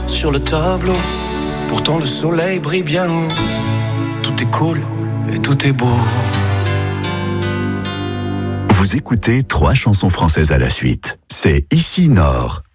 sur le tableau. Pourtant le soleil brille bien haut. Tout est cool et tout est beau. Vous écoutez 3 chansons françaises à la suite. C'est Ici Nord.